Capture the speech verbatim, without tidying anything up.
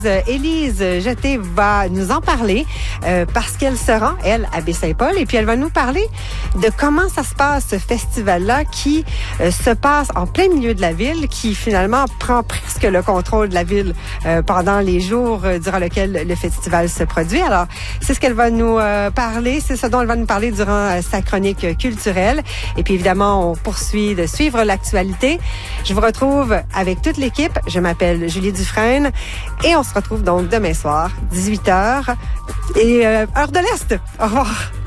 Élise Jeté va nous en parler euh, parce qu'elle se rend, elle, à Baie-Saint-Paul, et puis elle va nous parler de comment ça se passe, ce festival-là qui euh, se passe en plein milieu de la ville, qui finalement prend presque le contrôle de la ville euh, pendant les jours euh, durant lesquels le festival se produit. Alors, c'est ce qu'elle va nous euh, parler, c'est ce dont elle va nous parler durant euh, sa chronique culturelle. Et puis évidemment, on poursuit de suivre l'actualité. Je vous retrouve avec toute l'équipe. Je m'appelle Julie Dufresne et on se retrouve donc demain soir, dix-huit heures, et euh, heure de l'Est. Au revoir.